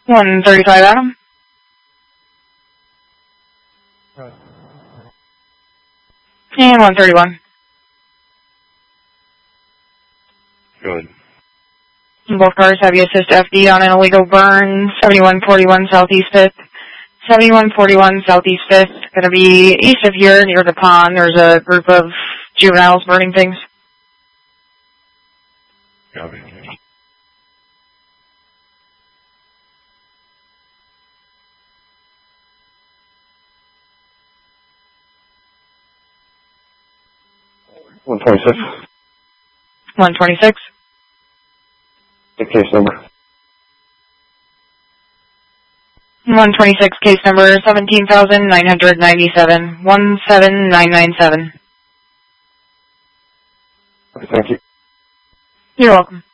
135 Adam. And 131. Good. Both cars have you assist FD on an illegal burn, 7141 Southeast 5th. 7141 Southeast 5th. Going to be east of here near the pond. There's a group of juveniles burning things. Copy. $126. 126. The case number. 126, case number 17,997. 17997. Okay, thank you. You're welcome.